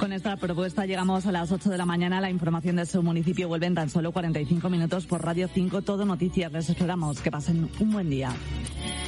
Con esta propuesta llegamos a las 8 de la mañana. La información de su municipio vuelve en tan solo 45 minutos por Radio 5. Todo Noticias. Les esperamos. Que pasen un buen día.